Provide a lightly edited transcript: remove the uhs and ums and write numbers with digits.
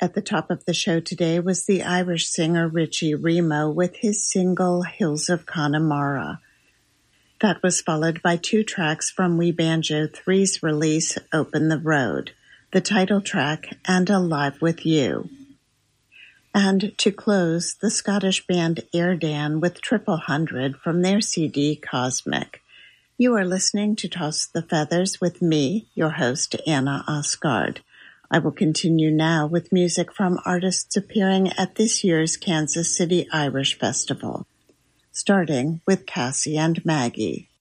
At the top of the show today was the Irish singer Richie Remo with his single Hills of Connemara. That was followed by 2 tracks from We Banjo 3's release Open the Road, the title track and Alive with You. And to close, the Scottish band Airdan with 300 from their CD Cosmic. You are listening to Toss the Feathers with me, your host, Anna Osgard. I will continue now with music from artists appearing at this year's Kansas City Irish Festival, starting with Cassie and Maggie.